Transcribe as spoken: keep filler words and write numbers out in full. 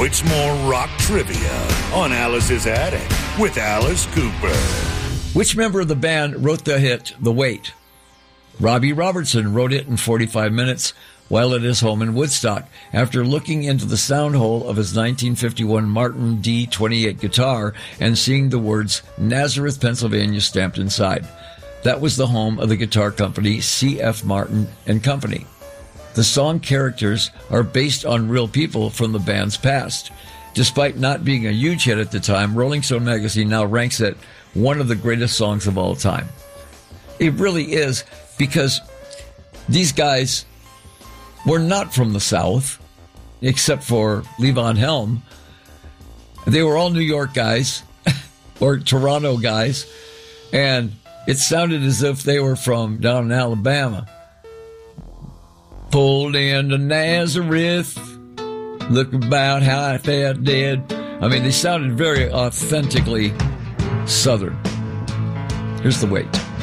it's more rock trivia on Alice's Attic with Alice Cooper. Which member of the band wrote the hit The Wait? Robbie Robertson wrote it in forty-five minutes while at his home in Woodstock after looking into the sound hole of his nineteen fifty-one Martin D twenty-eight guitar and seeing the words Nazareth, Pennsylvania stamped inside. That was the home of the guitar company C F Martin and Company. The song characters are based on real people from the band's past. Despite not being a huge hit at the time, Rolling Stone magazine now ranks it one of the greatest songs of all time. It really is, because these guys were not from the South, except for Levon Helm. They were all New York guys, or Toronto guys, and it sounded as if they were from down in Alabama. Pulled into Nazareth, look about how I felt dead. I mean, they sounded very authentically Southern. Here's The Wait.